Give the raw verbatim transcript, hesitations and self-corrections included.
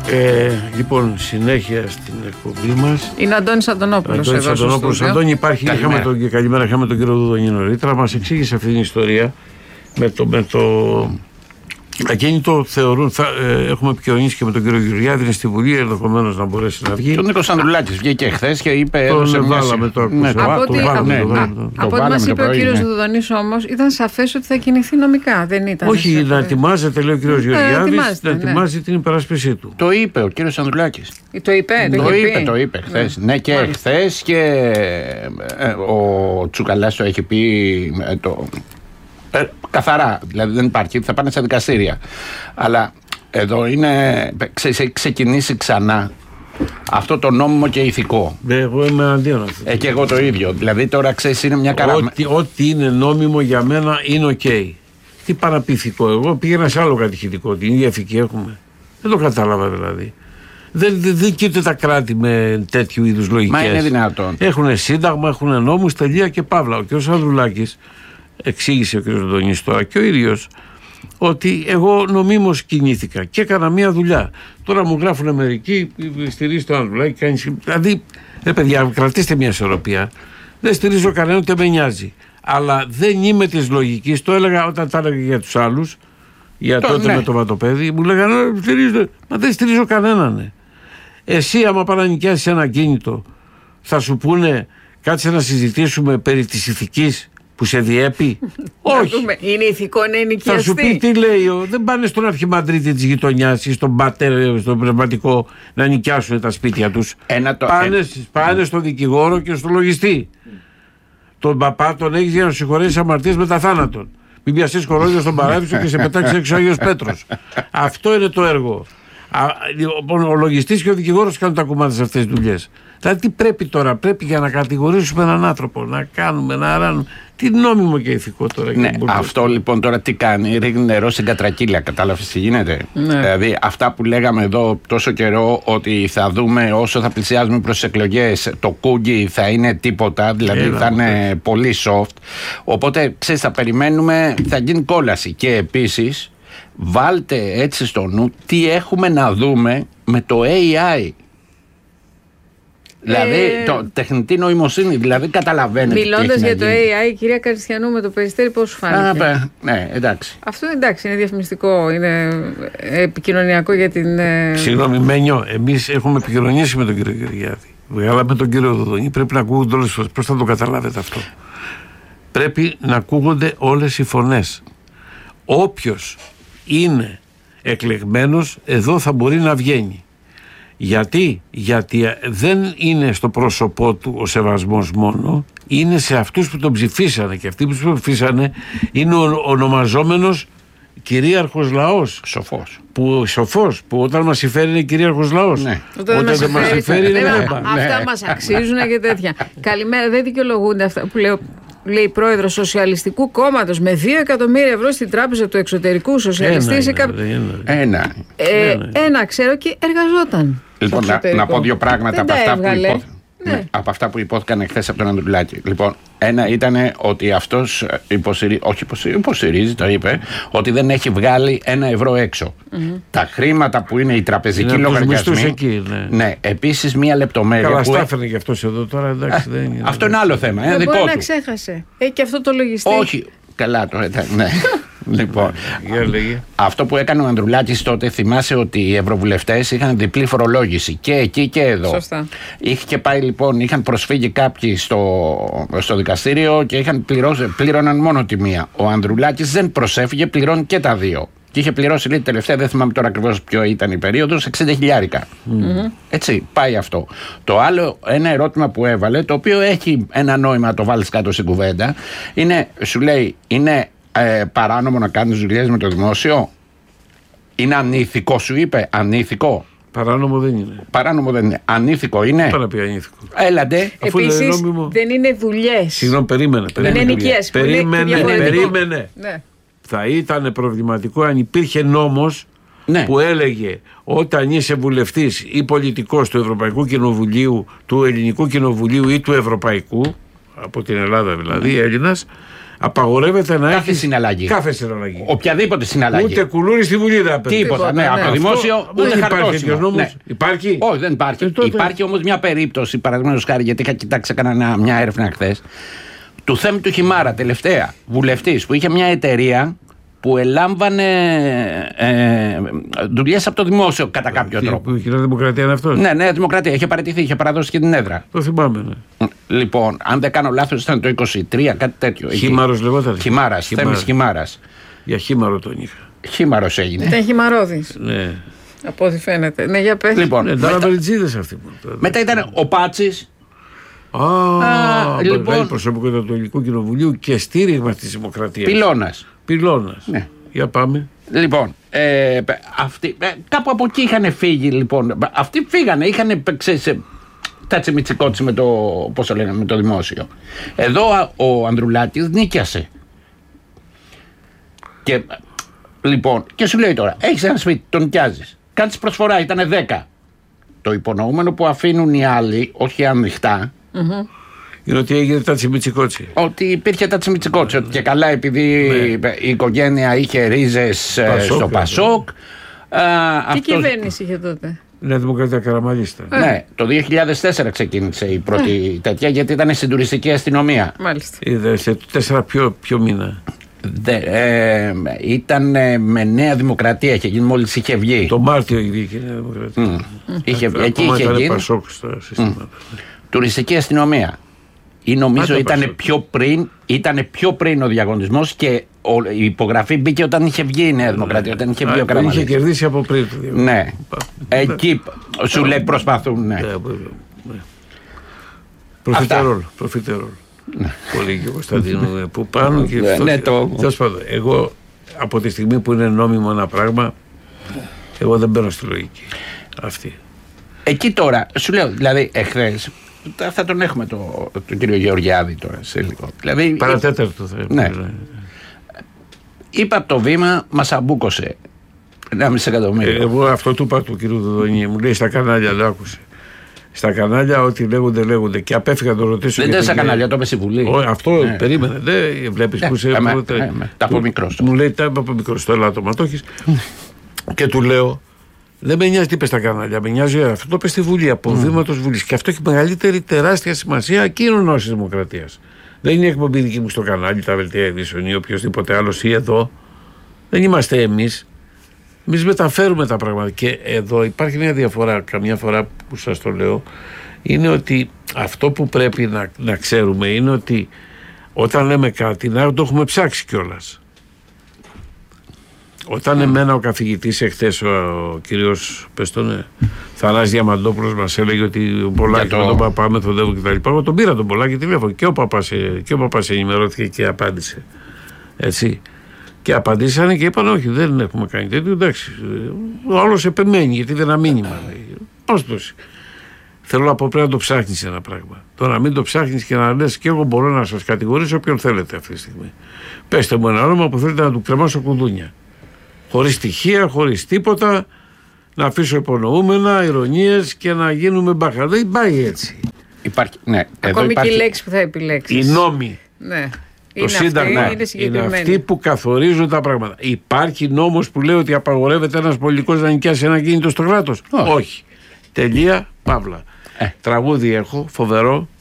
Ε, λοιπόν, συνέχεια στην εκπομπή μας. Είναι Αντώνης Αντωνόπουλος. Αντώνης Αντωνόπουλος. Αντώνη, υπάρχει. Είχαμε τον, καλημέρα, είχαμε τον κύριο Δουδονή νωρίτερα. Μας εξήγησε αυτή την ιστορία με το. Με το ακίνητο θεωρούν, θα, ε, έχουμε επικοινωνήσει και με τον κύριο Γεωργιάδη, είναι στη Βουλή, ενδεχομένως να μπορέσει να βγει. Και ο Νίκος Ανδρουλάκης βγήκε χθες και είπε. Τον βάλαμε το ακούσαμε. Από ό,τι μας είπε ο κύριος Δουδονής όμως, ήταν σαφές ότι θα κινηθεί νομικά. Δεν ήταν. Όχι, να ετοιμάζεται, λέει ο κύριος Γεωργιάδης, να ετοιμάζει την υπεράσπιση του. Το είπε ο κύριος Ανδρουλάκης. Το είπε, το είπε, το είπε χθες. Ναι, και χθες και ο Τσουκαλάς το έχει πει. Ε, καθαρά, δηλαδή δεν υπάρχει, θα πάνε στα δικαστήρια. Αλλά εδώ είναι, ξε, έχει ξεκινήσει ξανά αυτό το νόμιμο και ηθικό. Εγώ είμαι αντίον αυτό. Ε, και εγώ το ίδιο. Δηλαδή τώρα ξέρεις, είναι μια καρά. Ό,τι, ό,τι είναι νόμιμο για μένα είναι οκ. Okay. Τι παραπηθικό, εγώ πήγαινα σε άλλο κατηχητικό, την ίδια ηθική έχουμε. Δεν το κατάλαβα δηλαδή. Δεν δικαιούνται τα κράτη με τέτοιου είδους λογικές. Μα είναι δυνατόν. Έχουν σύνταγμα, έχουν νόμους, τελεία και παύλα. Ο κ. Ανδρουλάκης εξήγησε ο κ. Δονής τώρα και ο ίδιος ότι εγώ νομίμως κινήθηκα και έκανα μία δουλειά. Τώρα μου γράφουν μερικοί, στηρίζει το Ανδρουλάκη, κάνει. Δηλαδή, ρε παιδιά, κρατήστε μια ισορροπία. Δεν στηρίζω κανέναν, ούτε με νοιάζει. Αλλά δεν είμαι της λογικής. Το έλεγα όταν τα έλεγα για τους άλλους, για το, τότε ναι. με το βατοπέδι. Μου λέγανε, στηρίζω. Μα δεν στηρίζω κανέναν. Ναι. Εσύ, άμα πάνε να νοικιάσεις ένα κίνητο, θα σου πούνε, κάτσε να συζητήσουμε περί της ηθικής που σε διέπει. Όχι. Είναι ηθικό να ενοικιαστεί. Θα σου πει τι λέει. Δεν πάνε στον αρχιμαντρίτη της γειτονιάς ή στον πατέρα, στον πνευματικό να νοικιάσουν τα σπίτια τους. Ένα το, πάνε, ένα. πάνε στον δικηγόρο και στον λογιστή. Τον παπά τον έχεις για να σου συγχωρέσει αμαρτίες μετά θάνατον. Μην πιαστείς κορώδιο στον παράδεισο και σε πετάξει έξω ο Άγιος Πέτρος. Αυτό είναι το έργο. Ο λογιστής και ο δικηγόρος κάνουν τα κομμάτια σε αυτές τις δουλειές. Δηλαδή τι πρέπει τώρα, πρέπει για να κατηγορήσουμε έναν άνθρωπο, να κάνουμε, να αράνουμε. Τι νόμιμο και ηθικό τώρα. Ναι, αυτό λοιπόν τώρα τι κάνει, ρίχνει νερό στην κατρακύλα, κατάλαβες τι γίνεται. Ναι. Δηλαδή αυτά που λέγαμε εδώ τόσο καιρό ότι θα δούμε όσο θα πλησιάζουμε προς τις εκλογές το κούγκι θα είναι τίποτα, δηλαδή Έλα, θα είναι okay. πολύ soft. Οπότε ξέρεις θα περιμένουμε, θα γίνει κόλαση και επίσης βάλτε έτσι στο νου τι έχουμε να δούμε με το έι άι. Δηλαδή, ε... το τεχνητή νοημοσύνη, δηλαδή καταλαβαίνετε. Μιλώντας για το έι άι, η κυρία Καριστιανού με το Περιστέρι, πώς σου φάνηκε? Α, ναι, εντάξει. Αυτό εντάξει, είναι διαφημιστικό, είναι επικοινωνιακό για την. Συγγνώμη, Μένιο, εμείς έχουμε επικοινωνήσει με τον κύριο Γεωργιάδη. Βγάλαμε τον κύριο Δουδονή, πρέπει να ακούγονται όλες τις φωνές. Πώς θα το καταλάβετε αυτό? Πρέπει να ακούγονται όλες οι φωνές. Όποιος είναι εκλεγμένος, εδώ θα μπορεί να βγαίνει. Γιατί, γιατί δεν είναι στο πρόσωπό του ο σεβασμός μόνο, είναι σε αυτούς που τον ψηφίσανε και αυτοί που τον ψηφίσανε είναι ο ονομαζόμενος κυρίαρχος λαός. Σοφός. Που, σοφός, που όταν μας συμφέρει είναι κυρίαρχος λαός. Ναι. Όταν, όταν δεν μας συμφέρει είναι βλέπα. Αυτά μας αξίζουν και τέτοια. Καλημέρα, δεν δικαιολογούνται αυτά που λέω. Λέει πρόεδρος Σοσιαλιστικού Κόμματος με δύο εκατομμύρια ευρώ στην τράπεζα του εξωτερικού σοσιαλιστή. Ένα, σε κά... ένα. Ένα. Ε, ένα. ένα ξέρω και εργαζόταν. Λοιπόν, να, να πω δύο πράγματα από αυτά, που υπόθ... ναι. Ναι, από αυτά που υπόθηκαν εχθές από τον Ανδρουλάκη. Λοιπόν, ένα ήταν ότι αυτός υποστηρίζει, όχι υποστηρίζει, υποστηρίζει, το είπε, ότι δεν έχει βγάλει ένα ευρώ έξω. Mm-hmm. Τα χρήματα που είναι οι τραπεζικοί είναι λογαριασμοί. Εκεί, ναι. Ναι, επίσης μία λεπτομέρεια. Καλά, στάφερε και αυτός εδώ τώρα, εντάξει. Α, δεν είναι, αυτό είναι άλλο θέμα. Είναι δικό μπορεί του. Να ξέχασε. Έχει και αυτό το λογιστή. Όχι. Καλά το ήταν, ναι. Λοιπόν, αυτό που έκανε ο Ανδρουλάκης τότε, θυμάσαι ότι οι ευρωβουλευτές είχαν διπλή φορολόγηση και εκεί και εδώ. Σωστά. Είχε και πάει λοιπόν, είχαν προσφύγει κάποιοι στο, στο δικαστήριο και είχαν πληρώσει, πλήρωναν μόνο τη μία. Ο Ανδρουλάκης δεν προσέφυγε, πληρώνει και τα δύο. Και είχε πληρώσει λέει, τελευταία, δεν θυμάμαι τώρα ακριβώς ποιο ήταν η περίοδος, εξήντα χιλιάρικα. Mm-hmm. Έτσι, πάει αυτό. Το άλλο, ένα ερώτημα που έβαλε, το οποίο έχει ένα νόημα να το βάλεις κάτω στην κουβέντα, είναι, σου λέει, είναι ε, παράνομο να κάνεις δουλειές με το δημόσιο? Είναι ανήθικο, σου είπε, ανήθικο. Παράνομο δεν είναι. Παράνομο δεν είναι. Ανήθικο είναι. Τώρα πει ανήθικο. Έλατε. Επίσης δεν είναι δουλειές. Συγγνώμη, περίμενε. περίμενε είναι νοικίες. Περίμενε. περίμενε. Ναι. Θα ήταν προβληματικό αν υπήρχε νόμος ναι. που έλεγε όταν είσαι βουλευτής ή πολιτικός του Ευρωπαϊκού Κοινοβουλίου, του Ελληνικού Κοινοβουλίου ή του Ευρωπαϊκού, από την Ελλάδα δηλαδή, ναι. Έλληνας, Απαγορεύεται να Κάθε έχει συναλλαγή. Κάθε συναλλαγή. Οποιαδήποτε συναλλαγή. Ούτε κουλούρι στη Βουλή δεν απαιτεί. Τίποτα. Ναι, ναι. από το δημόσιο Αυτό, ούτε δεν υπάρχει χαρτόσημο. τέτοιος νόμος. Ναι. Υπάρχει. Όχι, δεν υπάρχει. Ε, τότε... Υπάρχει όμως μια περίπτωση, παραδείγματος χάρη, γιατί είχα κοιτάξει, έκανα μια έρευνα χθες, του Θέμη του Χιμάρα, τελευταία βουλευτής, που είχε μια εταιρεία που ελάμβανε ε, δουλειές από το δημόσιο κατά κάποιο τρόπο. Η Νέα Δημοκρατία είναι αυτό. Ναι, Νέα Δημοκρατία. Είχε παραιτηθεί, είχε παραδώσει και την έδρα. Το θυμάμαι. Ναι. Λοιπόν, αν δεν κάνω λάθος, ήταν το είκοσι τρία, κάτι τέτοιο. Χίμαρος λεγόταν. Χιμάρας, Θέμης Χιμάρας. Για Χίμαρο τον είχα. Χίμαρος έγινε. Ήταν χυμαρώδης. Ναι. Από ό,τι φαίνεται. Ναι, για πες. Λοιπόν, Ναι, μετά, ταραβεριτζίδες αυτοί που. μετά ήταν ο Πάτσης. Α, Α, λοιπόν. λοιπόν. Προσωπικότητα του Ελληνικού Κοινοβουλίου και στήριγμα τη δημοκρατία. Πυλώνας. Πυλώνας. Ναι. Για πάμε. Λοιπόν, ε, αυτοί, ε, κάπου από εκεί είχαν φύγει, λοιπόν. Αυτοί φύγανε, είχαν, ξέρεις, ε, τα τσιμιτσικότσι με το, πώς το λένε, με το δημόσιο. Εδώ α, ο Ανδρουλάκης νίκιασε. Και, λοιπόν, και σου λέει τώρα, έχεις ένα σπίτι, τον νοικιάζεις. Κάνεις προσφορά, ήταν δέκα. Το υπονοούμενο που αφήνουν οι άλλοι, όχι ανοιχτά, Mm-hmm. Είναι ότι έγινε τα τσιμπιτσικότσι. ότι υπήρχε τα τσιμιτσικότσι. Ότι και καλά, επειδή Ναι. η οικογένεια είχε ρίζες ε, Πασόκ, στο ναι. Πασόκ. Τι αυτός- κυβέρνηση είχε τότε? Νέα Δημοκρατία Καραμαλίστα. Ναι, το δύο χιλιάδες τέσσερα ξεκίνησε η πρώτη τέτοια, γιατί ήταν στην τουριστική αστυνομία. Μάλιστα. Είδε σε τέσσερα πιο, πιο μήνα. Δε, ε, ήταν ε, με Νέα Δημοκρατία, είχε γίνει μόλις είχε βγει. Το Μάρτιο βγήκε η Νέα Δημοκρατία. Είχε, Ακόμα εκεί είχε ήταν γίνει Πασόκ στα συστήματα. τουριστική αστυνομία. Ή νομίζω Πάντα ήταν Πασόκ. πιο πριν, ήταν πιο πριν ο διαγωνισμός και ο, η υπογραφή μπήκε όταν είχε βγει η Νέα Δημοκρατία, όταν είχε βγει ο Α, Είχε Καραμαλής. κερδίσει από πριν. το διαγωνισμό. Ναι, εκεί σου λέει προσπαθούν. Ναι. Ναι, ναι. Προφιτερόλ. Προφιτερόλ. Πολύ και ο Κωνσταντίνου ε, που πάνω και Ναι, αυτό. ναι, το- Τέλος πάντων, εγώ από τη στιγμή που είναι νόμιμο ένα πράγμα, εγώ δεν μπαίνω στη λογική αυτή. Εκεί τώρα, σου λέω, δηλαδή εχθές, θα τον έχουμε το, τον κύριο Γεωργιάδη τώρα σε λίγο. Δηλαδή, Παρατέταρτο θα Ναι. έπρεπε. είπα από το βήμα, μας αμπούκωσε. Ένα μισή Ε, εκατομμύριο. Εγώ αυτό του είπα του κύριου Δοδονή, μου λέει στα κανάλια, το άκουσε. Στα κανάλια ό,τι λέγονται, λέγονται. Και απέφυγα να το ρωτήσω. Δεν ήταν γιατί στα λέει- κανάλια, το είπε στη Βουλή. Ω, αυτό Ναι. περίμενε. Δεν βλέπει Ναι, που σε. ε, με- πρώτα- ε, με- τα από του- μικρός το. Μου λέει τα είπα από μικρό στο ελάττωμα. Το έχεις. Και του λέω, δεν με νοιάζει τι είπε στα κανάλια. Με νοιάζει αυτό το είπε στη Βουλή, από βήματο Βουλή. Και αυτό έχει μεγαλύτερη τεράστια σημασία εκείνων ω Δημοκρατία. Δεν είναι εκπομπή δική μου στο κανάλι, τα Βελτία Ειδήσεων ή οποιοδήποτε άλλο ή εδώ. Δεν είμαστε εμεί. Εμεί μεταφέρουμε τα πράγματα. Και εδώ υπάρχει μια διαφορά, καμιά φορά που σας το λέω, είναι ότι αυτό που πρέπει να, να ξέρουμε είναι ότι όταν λέμε κάτι να το έχουμε ψάξει κιόλας. Όταν εμένα ο καθηγητής εχθές ο, ο κύριος πες τον, ε, Θανάσης Διαμαντόπουλος μας έλεγε ότι ο Πολάκης το- με τον παπά μεθοδεύουν και τα λοιπά, εγώ τον πήρα τον Πολάκη τηλέφωνο και ο παπάς, ε, και ο παπάς ενημερώθηκε και απάντησε. Έτσι. Και απαντήσανε και είπαν όχι, δεν έχουμε κάνει τέτοιο. Εντάξει. Ο άλλος επιμένει γιατί δεν ένα μήνυμα. Πώς το είσαι. Θέλω να πω πρέπει να το ψάχνεις ένα πράγμα. Το να μην το ψάχνεις και να λες και εγώ μπορώ να σας κατηγορήσω όποιον θέλετε αυτή τη στιγμή. Πέστε μου ένα όνομα που θέλετε να του κρεμάσω κουδούνια. Χωρίς στοιχεία, χωρίς τίποτα, να αφήσω υπονοούμενα, ηρωνίες και να γίνουμε μπάχα. Δεν πάει έτσι. Υπάρχει, ναι, εδώ Ακόμη υπάρχει, και η λέξη που θα επιλέξεις. Οι νόμοι. Ναι. Το Είναι Σύνταγμα αυτή, είναι είναι συγκεκριμένη. αυτοί που καθορίζουν τα πράγματα. Υπάρχει νόμος που λέει ότι απαγορεύεται ένας πολιτικός να νοικιάσει ένα κίνητο στο κράτος. Όχι. Όχι. Τελεία, παύλα. Ε. Τραγούδι έχω, φοβερό.